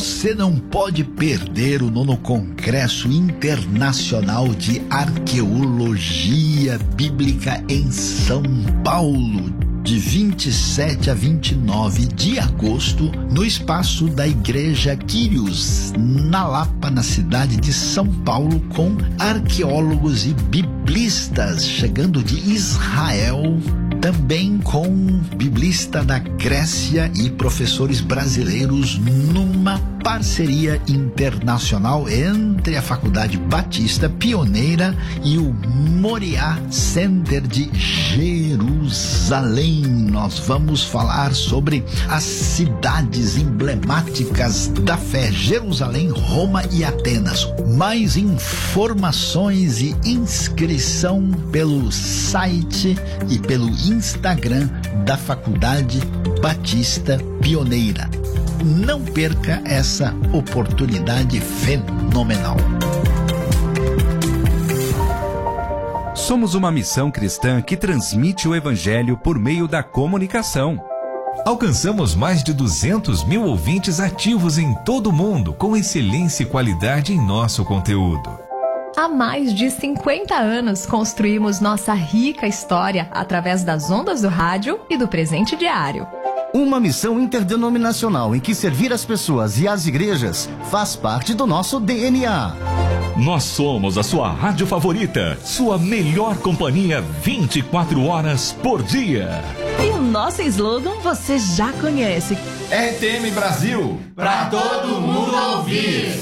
Você não pode perder o 9º Congresso Internacional de Arqueologia Bíblica em São Paulo, de 27 a 29 de agosto, no espaço da Igreja Quírios, na Lapa, na cidade de São Paulo, com arqueólogos e biblistas chegando de Israel, também com biblista da Grécia e professores brasileiros, numa parceria internacional entre a Faculdade Batista Pioneira e o Moriá Center de Jerusalém. Nós vamos falar sobre as cidades emblemáticas da fé: Jerusalém, Roma e Atenas. Mais informações e inscrição pelo site e pelo Instagram da Faculdade Batista Pioneira. Não perca essa oportunidade fenomenal. Somos uma missão cristã que transmite o Evangelho por meio da comunicação. Alcançamos mais de 200 mil ouvintes ativos em todo o mundo, com excelência e qualidade em nosso conteúdo. Há mais de 50 anos construímos nossa rica história através das ondas do rádio e do presente diário. Uma missão interdenominacional em que servir as pessoas e as igrejas faz parte do nosso DNA. Nós somos a sua rádio favorita, sua melhor companhia 24 horas por dia. E o nosso slogan você já conhece. RTM Brasil, pra todo mundo ouvir.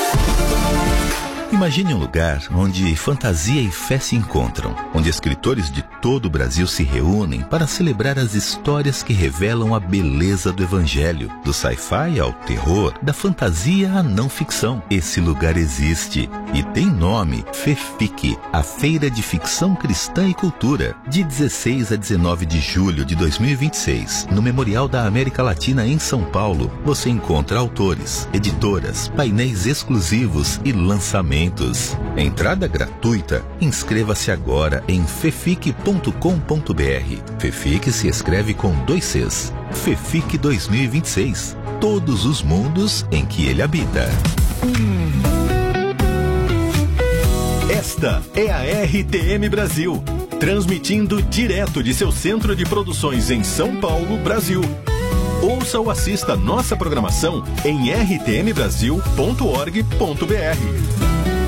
Imagine um lugar onde fantasia e fé se encontram, onde escritores de todo o Brasil se reúnem para celebrar as histórias que revelam a beleza do Evangelho, do sci-fi ao terror, da fantasia à não ficção. Esse lugar existe e tem nome: FEFIC, a Feira de Ficção Cristã e Cultura, de 16 a 19 de julho de 2026, no Memorial da América Latina em São Paulo. Você encontra autores, editoras, painéis exclusivos e lançamentos. Entrada gratuita. Inscreva-se agora em fefic.com.br. FEFIC se escreve com 2 Cs. FEFIC 2026. Todos os mundos em que ele habita. Esta é a RTM Brasil, transmitindo direto de seu centro de produções em São Paulo, Brasil. Ouça ou assista nossa programação em rtmbrasil.org.br.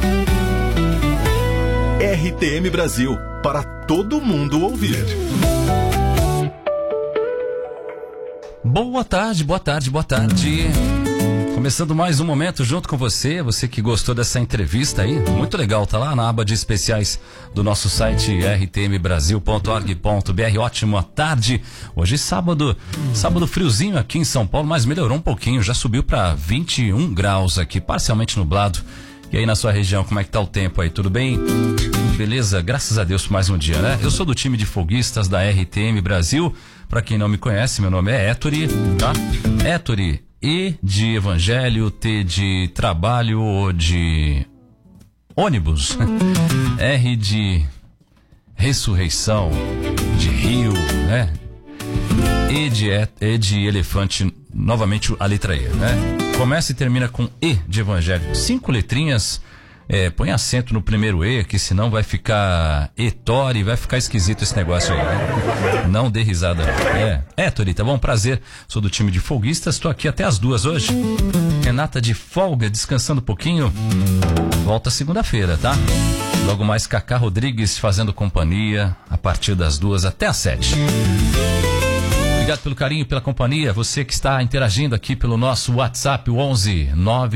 RTM Brasil, para todo mundo ouvir. Boa tarde, boa tarde, boa tarde. Começando mais um momento junto com você que gostou dessa entrevista aí, muito legal, tá lá na aba de especiais do nosso site rtmbrasil.org.br. Ótima tarde. Hoje sábado friozinho aqui em São Paulo, mas melhorou um pouquinho, já subiu para 21 graus aqui, parcialmente nublado. E aí na sua região, como é que tá o tempo aí? Tudo bem? Beleza? Graças a Deus por mais um dia, né? Eu sou do time de foguistas da RTM Brasil. Pra quem não me conhece, meu nome é Héctori, tá? Héctori, E de evangelho, T de trabalho, O de ônibus, R de ressurreição, de rio, né? E de elefante, novamente a letra E, né? Começa e termina com E de evangelho. 5 letrinhas, põe acento no primeiro E, que senão vai ficar Etori, vai ficar esquisito esse negócio aí, né? Não dê risada. Héctori, tá bom? Prazer. Sou do time de folguistas, estou aqui até as 2 hoje. Renata de folga, descansando um pouquinho. Volta segunda-feira, tá? Logo mais Cacá Rodrigues fazendo companhia a partir das 2 até as 7. Obrigado pelo carinho, pela companhia. Você que está interagindo aqui pelo nosso WhatsApp, o 11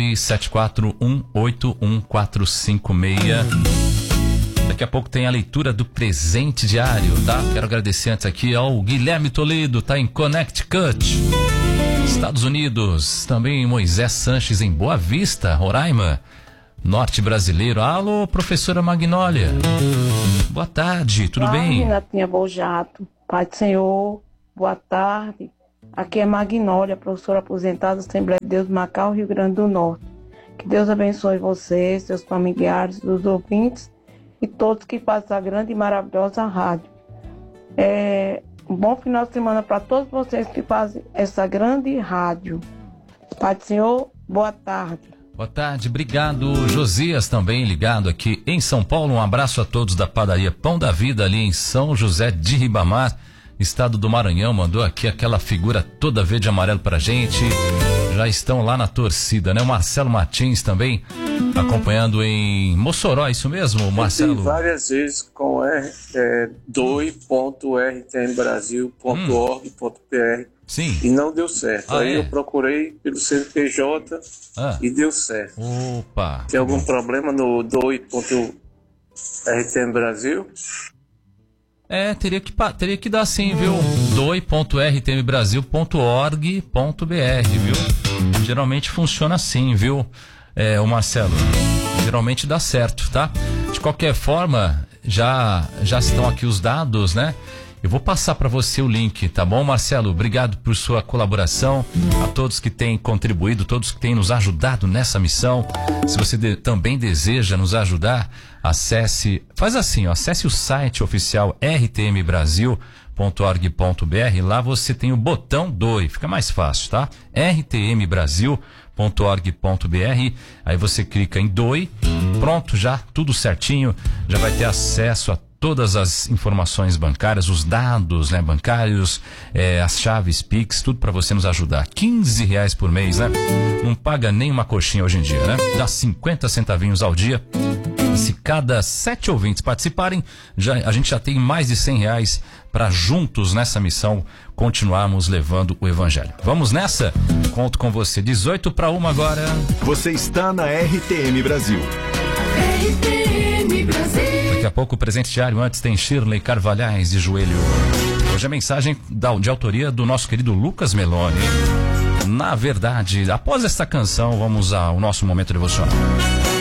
974181456. Daqui a pouco tem a leitura do presente diário, tá? Quero agradecer antes aqui ao Guilherme Toledo, tá em Connecticut, Estados Unidos. Também Moisés Sanches em Boa Vista, Roraima, norte brasileiro. Alô, professora Magnólia. Boa tarde, tudo bem? Renatinha Bojato, Pai do Senhor. Boa tarde, aqui é Magnólia, professora aposentada da Assembleia de Deus, Macau, Rio Grande do Norte. Que Deus abençoe você, seus familiares, os ouvintes e todos que fazem essa grande e maravilhosa rádio. Um bom final de semana para todos vocês que fazem essa grande rádio. Pai do Senhor, boa tarde. Boa tarde, obrigado. Josias também ligado aqui em São Paulo. Um abraço a todos da padaria Pão da Vida ali em São José de Ribamar, estado do Maranhão. Mandou aqui aquela figura toda verde e amarelo pra gente. Já estão lá na torcida, né? O Marcelo Martins também acompanhando em Mossoró, isso mesmo, Marcelo? Várias vezes com doi.rtmbrasil.org.br. Sim. E não deu certo. Aí eu procurei pelo CNPJ e deu certo. Opa! Tem algum problema no doi.rtmbrasil? Teria que dar sim, viu? doi.rtmbrasil.org.br, viu? Geralmente funciona assim, viu? O Marcelo, geralmente dá certo, tá? De qualquer forma, já estão aqui os dados, né? Eu vou passar para você o link, tá bom, Marcelo? Obrigado por sua colaboração, a todos que têm contribuído, todos que têm nos ajudado nessa missão. Se você também deseja nos ajudar, acesse o site oficial rtmbrasil.org.br. Lá você tem o botão DOI, fica mais fácil, tá? rtmbrasil.org.br. Aí você clica em DOI, pronto, já tudo certinho, já vai ter acesso a todas as informações bancárias, os dados, né, bancários, as chaves Pix, tudo para você nos ajudar. R$15 por mês, né? Não paga nem uma coxinha hoje em dia, né? Dá 50 centavinhos ao dia. Se cada 7 ouvintes participarem, a gente já tem mais de R$100 para juntos nessa missão continuarmos levando o Evangelho. Vamos nessa? Conto com você. 18:01 agora. Você está na RTM Brasil. RTM Brasil. Daqui a pouco o presente diário, antes tem Shirley Carvalhais de Joelho. Hoje a mensagem de autoria do nosso querido Lucas Meloni. Na verdade, após esta canção, vamos ao nosso momento devocional.